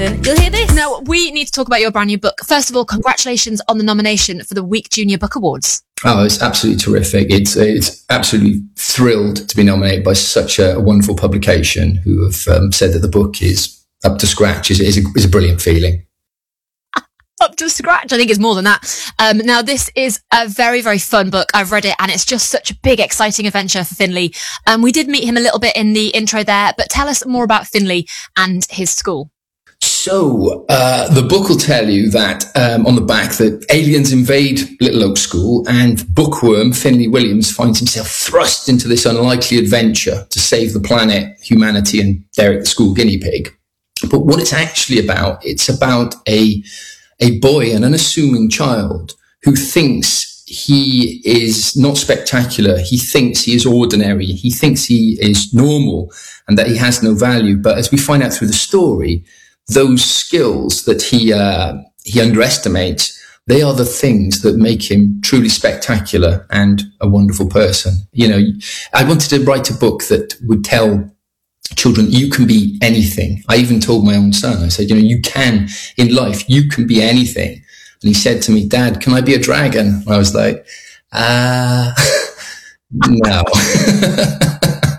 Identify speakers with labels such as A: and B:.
A: You'll hear this. Now, we need to talk about your brand new book. First of all, congratulations on the nomination for the Week Junior Book Awards.
B: Oh, it's absolutely terrific. It's absolutely thrilled to be nominated by such a wonderful publication who have said that the book is up to scratch. Is a brilliant feeling.
A: Up to scratch. I think it's more than that. Now, this is a very, very fun book. I've read it and it's just such a big, exciting adventure for Finley. We did meet him a little bit in the intro there, but tell us more about Finley and his school.
B: So, the book will tell you that, on the back, that aliens invade Little Oak School and bookworm Finley Williams finds himself thrust into this unlikely adventure to save the planet, humanity, and Derek the school guinea pig. But what it's actually about, it's about a boy, an unassuming child who thinks he is not spectacular. He thinks he is ordinary. He thinks he is normal and that he has no value. But as we find out through the story, those skills that he underestimates, they are the things that make him truly spectacular and a wonderful person. You know, I wanted to write a book that would tell children, you can be anything. I even told my own son, I said, you know, you can, in life, you can be anything. And he said to me, Dad, can I be a dragon? And I was like, no.